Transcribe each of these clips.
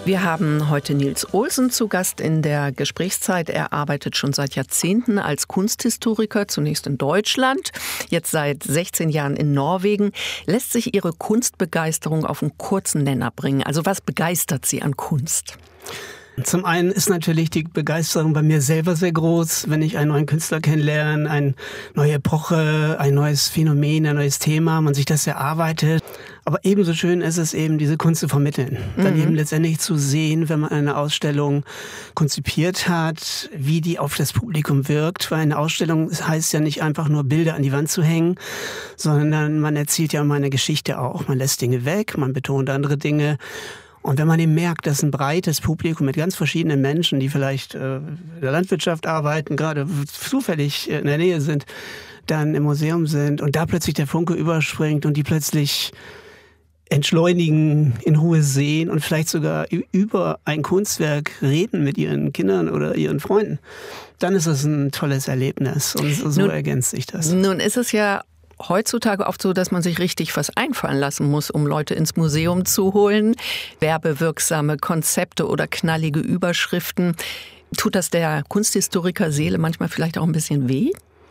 Wir haben heute Niels Olsen zu Gast in der Gesprächszeit. Er arbeitet schon seit Jahrzehnten als Kunsthistoriker, zunächst in Deutschland, jetzt seit 16 Jahren in Norwegen. Lässt sich Ihre Kunstbegeisterung auf einen kurzen Nenner bringen? Also was begeistert Sie an Kunst? Zum einen ist natürlich die Begeisterung bei mir selber sehr groß, wenn ich einen neuen Künstler kennenlerne, eine neue Epoche, ein neues Phänomen, ein neues Thema, man sich das erarbeitet. Aber ebenso schön ist es eben, diese Kunst zu vermitteln. Dann eben letztendlich zu sehen, wenn man eine Ausstellung konzipiert hat, wie die auf das Publikum wirkt. Weil eine Ausstellung heißt ja nicht einfach nur Bilder an die Wand zu hängen, sondern man erzählt ja immer eine Geschichte auch. Man lässt Dinge weg, man betont andere Dinge. Und wenn man eben merkt, dass ein breites Publikum mit ganz verschiedenen Menschen, die vielleicht in der Landwirtschaft arbeiten, gerade zufällig in der Nähe sind, dann im Museum sind und da plötzlich der Funke überspringt und die plötzlich entschleunigen, in Ruhe sehen und vielleicht sogar über ein Kunstwerk reden mit ihren Kindern oder ihren Freunden, dann ist es ein tolles Erlebnis und so ergänzt sich das. Nun ist es ja heutzutage oft so, dass man sich richtig was einfallen lassen muss, um Leute ins Museum zu holen. Werbewirksame Konzepte oder knallige Überschriften. Tut das der Kunsthistoriker-Seele manchmal vielleicht auch ein bisschen weh?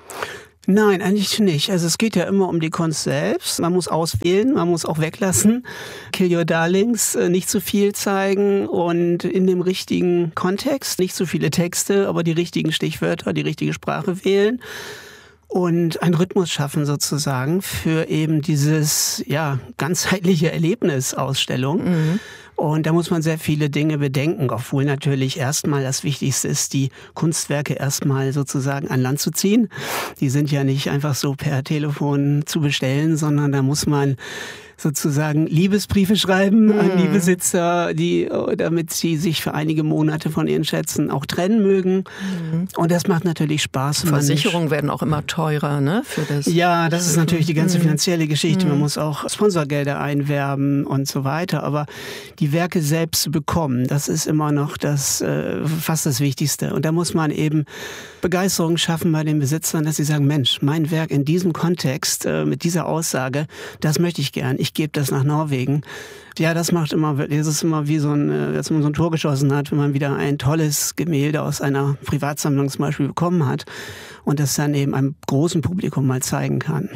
Nein, eigentlich nicht. Also es geht ja immer um die Kunst selbst. Man muss auswählen, man muss auch weglassen. Kill your darlings, nicht zu viel zeigen und in dem richtigen Kontext, nicht zu viele Texte, aber die richtigen Stichwörter, die richtige Sprache wählen. Und einen Rhythmus schaffen sozusagen für eben dieses ganzheitliche Erlebnisausstellung. Und da muss man sehr viele Dinge bedenken, obwohl natürlich erstmal das Wichtigste ist, die Kunstwerke erstmal sozusagen an Land zu ziehen. Die sind ja nicht einfach so per Telefon zu bestellen, sondern da muss man sozusagen Liebesbriefe schreiben an die Besitzer, damit sie sich für einige Monate von ihren Schätzen auch trennen mögen. Und das macht natürlich Spaß. Versicherungen werden auch immer teurer, ne? Für das. Ja, das ist natürlich die ganze finanzielle Geschichte. Man muss auch Sponsorgelder einwerben und so weiter. Aber die Werke selbst zu bekommen, das ist immer noch fast das Wichtigste. Und da muss man eben Begeisterung schaffen bei den Besitzern, dass sie sagen, Mensch, mein Werk in diesem Kontext, mit dieser Aussage, das möchte ich gern. Ich gebe das nach Norwegen. Ja, das ist immer wie als man so ein Tor geschossen hat, wenn man wieder ein tolles Gemälde aus einer Privatsammlung zum Beispiel bekommen hat und das dann eben einem großen Publikum mal zeigen kann.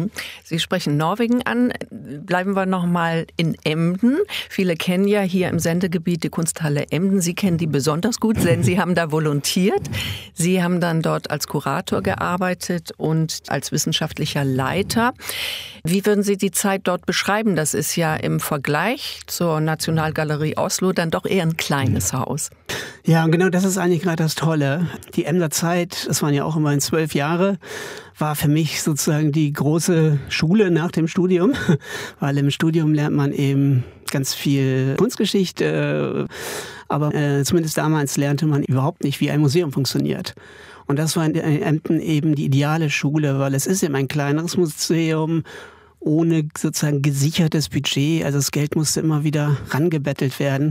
Sie sprechen Norwegen an. Bleiben wir noch mal in Emden. Viele kennen ja hier im Sendegebiet die Kunsthalle Emden. Sie kennen die besonders gut, denn Sie haben da volontiert. Sie haben dann dort als Kurator gearbeitet und als wissenschaftlicher Leiter. Wie würden Sie die Zeit dort beschreiben? Das ist ja im Vergleich zur Nationalgalerie Oslo dann doch eher ein kleines Haus. Ja, und genau das ist eigentlich gerade das Tolle. Die Emder Zeit, das waren ja auch immerhin 12 Jahre, war für mich sozusagen die große Schule nach dem Studium, weil im Studium lernt man eben ganz viel Kunstgeschichte, aber zumindest damals lernte man überhaupt nicht, wie ein Museum funktioniert. Und das war in Emden eben die ideale Schule, weil es ist eben ein kleineres Museum, ohne sozusagen gesichertes Budget. Also das Geld musste immer wieder rangebettelt werden.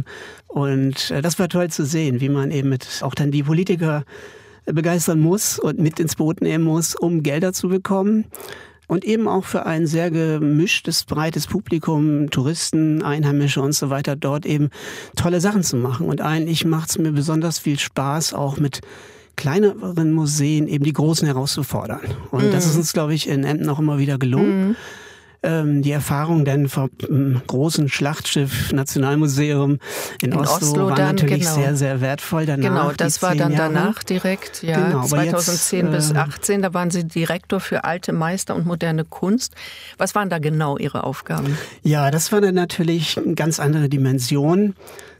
Und das war toll zu sehen, wie man eben auch dann die Politiker begeistern muss und mit ins Boot nehmen muss, um Gelder zu bekommen. Und eben auch für ein sehr gemischtes, breites Publikum, Touristen, Einheimische und so weiter, dort eben tolle Sachen zu machen. Und eigentlich macht es mir besonders viel Spaß, auch mit kleineren Museen eben die Großen herauszufordern. Und das ist uns, glaube ich, in Emden auch immer wieder gelungen. Die Erfahrung dann vom großen Schlachtschiff Nationalmuseum in Oslo war natürlich sehr, sehr wertvoll. Genau, das war dann danach direkt, ja, genau, 2010 bis 2018, da waren Sie Direktor für alte Meister und moderne Kunst. Was waren da genau Ihre Aufgaben? Ja, das war dann natürlich eine ganz andere Dimension.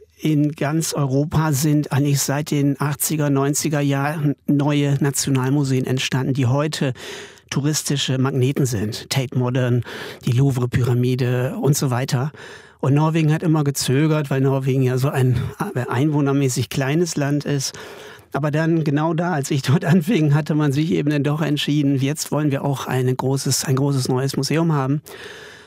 In ganz Europa sind eigentlich seit den 80er, 90er Jahren neue Nationalmuseen entstanden, die heute touristische Magneten sind. Tate Modern, die Louvre-Pyramide und so weiter. Und Norwegen hat immer gezögert, weil Norwegen ja so ein einwohnermäßig kleines Land ist. Aber dann genau da, als ich dort anfing, hatte man sich eben dann doch entschieden, jetzt wollen wir auch ein großes neues Museum haben.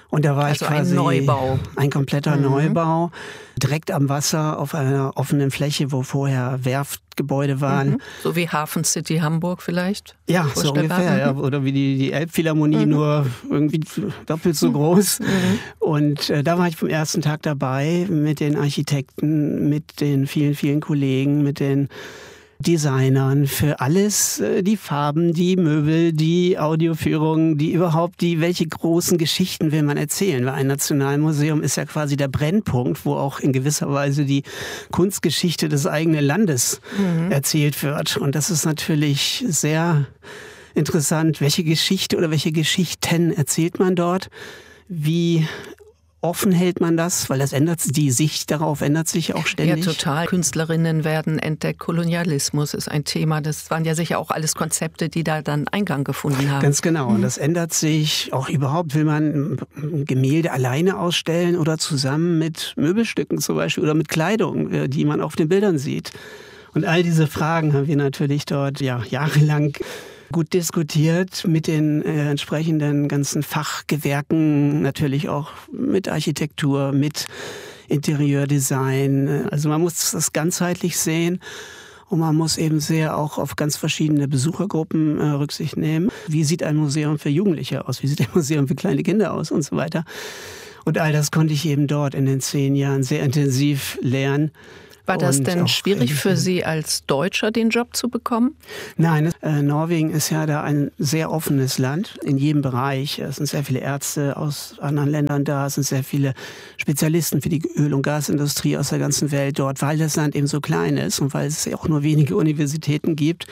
Und da war also ich quasi ein Neubau. Ein kompletter Neubau, direkt am Wasser auf einer offenen Fläche, wo vorher Werftgebäude waren. So wie Hafen City Hamburg vielleicht? Ja, so ungefähr. Ja. Oder wie die Elbphilharmonie, nur irgendwie doppelt so groß. Und da war ich vom ersten Tag dabei mit den Architekten, mit den vielen, vielen Kollegen, mit den Designern für alles, die Farben, die Möbel, die Audioführung, welche großen Geschichten will man erzählen? Weil ein Nationalmuseum ist ja quasi der Brennpunkt, wo auch in gewisser Weise die Kunstgeschichte des eigenen Landes erzählt wird. Und das ist natürlich sehr interessant. Welche Geschichte oder welche Geschichten erzählt man dort? Wie offen hält man das? Weil die Sicht darauf ändert sich auch ständig. Ja, total. Künstlerinnen werden entdeckt. Kolonialismus ist ein Thema. Das waren ja sicher auch alles Konzepte, die da dann Eingang gefunden haben. Ganz genau. Und das ändert sich auch überhaupt. Will man ein Gemälde alleine ausstellen oder zusammen mit Möbelstücken zum Beispiel oder mit Kleidung, die man auf den Bildern sieht? Und all diese Fragen haben wir natürlich dort jahrelang gut diskutiert mit den entsprechenden ganzen Fachgewerken, natürlich auch mit Architektur, mit Interieurdesign. Also man muss das ganzheitlich sehen und man muss eben sehr auch auf ganz verschiedene Besuchergruppen Rücksicht nehmen. Wie sieht ein Museum für Jugendliche aus? Wie sieht ein Museum für kleine Kinder aus und so weiter? Und all das konnte ich eben dort in den 10 Jahren sehr intensiv lernen. War das denn schwierig für Sie als Deutscher, den Job zu bekommen? Nein, Norwegen ist ja da ein sehr offenes Land in jedem Bereich. Es sind sehr viele Ärzte aus anderen Ländern da, es sind sehr viele Spezialisten für die Öl- und Gasindustrie aus der ganzen Welt dort, weil das Land eben so klein ist und weil es ja auch nur wenige Universitäten gibt,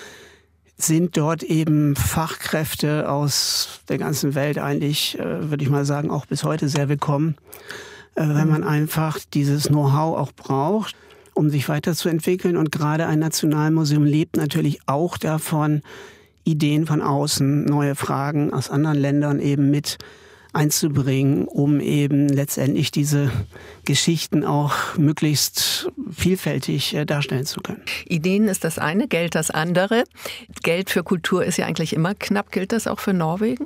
sind dort eben Fachkräfte aus der ganzen Welt eigentlich, würde ich mal sagen, auch bis heute sehr willkommen, weil man einfach dieses Know-how auch braucht, um sich weiterzuentwickeln. Und gerade ein Nationalmuseum lebt natürlich auch davon, Ideen von außen, neue Fragen aus anderen Ländern eben mit einzubringen, um eben letztendlich diese Geschichten auch möglichst vielfältig darstellen zu können. Ideen ist das eine, Geld das andere. Geld für Kultur ist ja eigentlich immer knapp. Gilt das auch für Norwegen?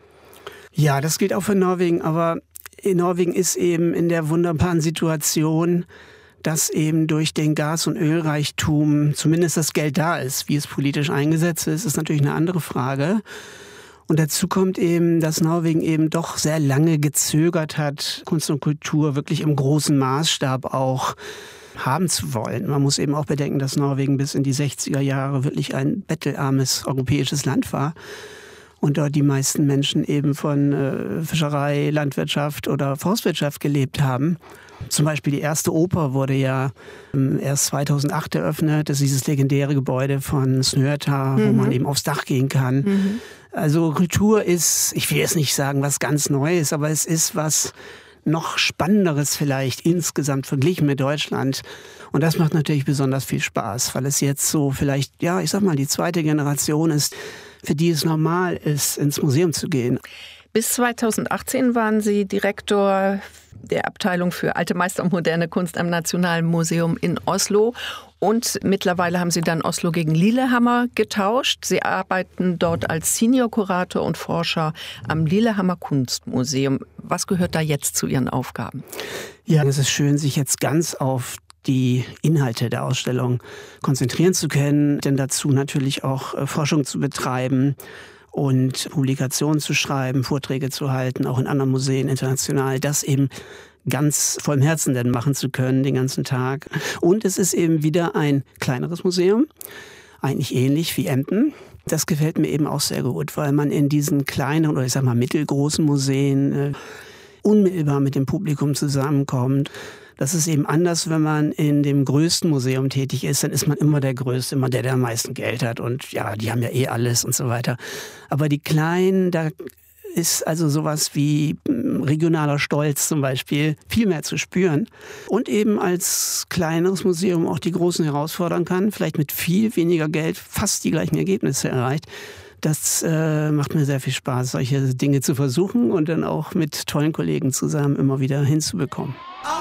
Ja, das gilt auch für Norwegen, aber Norwegen ist eben in der wunderbaren Situation, dass eben durch den Gas- und Ölreichtum zumindest das Geld da ist. Wie es politisch eingesetzt ist natürlich eine andere Frage. Und dazu kommt eben, dass Norwegen eben doch sehr lange gezögert hat, Kunst und Kultur wirklich im großen Maßstab auch haben zu wollen. Man muss eben auch bedenken, dass Norwegen bis in die 60er Jahre wirklich ein bettelarmes europäisches Land war. Und dort die meisten Menschen eben von Fischerei, Landwirtschaft oder Forstwirtschaft gelebt haben. Zum Beispiel die erste Oper wurde ja erst 2008 eröffnet. Das ist dieses legendäre Gebäude von Snøhetta, wo man eben aufs Dach gehen kann. Also Kultur ist, ich will jetzt nicht sagen, was ganz Neues, aber es ist was noch Spannenderes vielleicht insgesamt verglichen mit Deutschland. Und das macht natürlich besonders viel Spaß, weil es jetzt so vielleicht, ja, ich sag mal, die zweite Generation ist, für die es normal ist, ins Museum zu gehen. Bis 2018 waren Sie Direktor der Abteilung für Alte Meister und moderne Kunst am Nationalmuseum in Oslo. Und mittlerweile haben Sie dann Oslo gegen Lillehammer getauscht. Sie arbeiten dort als Senior-Kurator und Forscher am Lillehammer Kunstmuseum. Was gehört da jetzt zu Ihren Aufgaben? Ja, es ist schön, sich jetzt ganz auf die Inhalte der Ausstellung konzentrieren zu können, denn dazu natürlich auch Forschung zu betreiben und Publikationen zu schreiben, Vorträge zu halten, auch in anderen Museen international, das eben ganz voll im Herzen denn machen zu können den ganzen Tag. Und es ist eben wieder ein kleineres Museum, eigentlich ähnlich wie Emden. Das gefällt mir eben auch sehr gut, weil man in diesen kleinen oder ich sag mal mittelgroßen Museen unmittelbar mit dem Publikum zusammenkommt. Das ist eben anders, wenn man in dem größten Museum tätig ist, dann ist man immer der Größte, immer der am meisten Geld hat und ja, die haben ja eh alles und so weiter. Aber die Kleinen, da ist also sowas wie regionaler Stolz zum Beispiel viel mehr zu spüren und eben als kleineres Museum auch die Großen herausfordern kann, vielleicht mit viel weniger Geld fast die gleichen Ergebnisse erreicht. Das macht mir sehr viel Spaß, solche Dinge zu versuchen und dann auch mit tollen Kollegen zusammen immer wieder hinzubekommen.